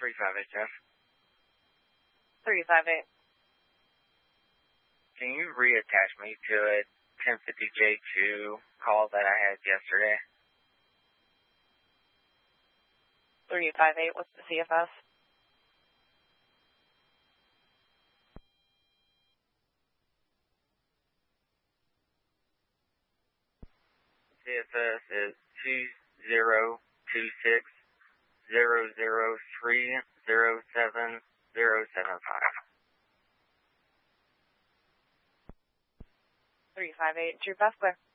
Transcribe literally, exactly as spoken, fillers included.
three five eight, Jeff. three five eight. Can you reattach me to a ten fifty J two call that I had yesterday? three five eight, what's the C F S? C F S is two zero two six zero zero three zero seven zero seven five. three five eight, True Fast Clear.